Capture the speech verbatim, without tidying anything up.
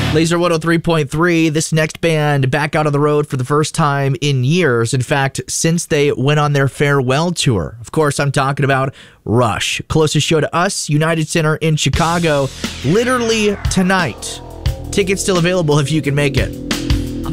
Laser one oh three point three, this next band back out on the road for the first time in years. In fact, since they went on their farewell tour. Of course, I'm talking about Rush. Closest show to us, United Center in Chicago, literally tonight. Tickets still available if you can make it.